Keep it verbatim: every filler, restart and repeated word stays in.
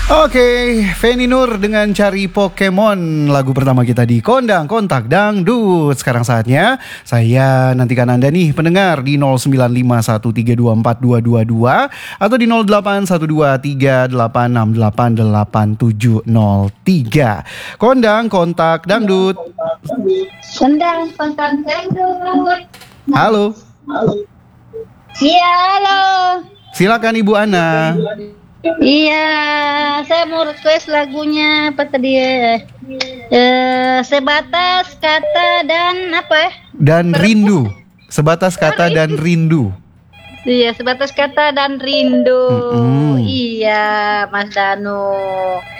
Oke, Feni Nur dengan Cari Pokemon, lagu pertama kita di Kondang Kontak Dangdut. Sekarang saatnya saya nantikan Anda nih pendengar di nol sembilan lima satu tiga dua empat dua dua dua atau di nol delapan satu dua tiga delapan enam delapan delapan tujuh nol tiga. Kondang Kontak Dangdut. Kondang Kontak Dangdut. Halo. Iya, halo. Silakan Ibu Ana. Iya, saya mau request lagunya apa tadi ya? Eh, sebatas kata dan apa ya? Dan rindu. Sebatas kata dan rindu. Iya, sebatas kata dan rindu. Mm-mm. Iya, Mas Danu.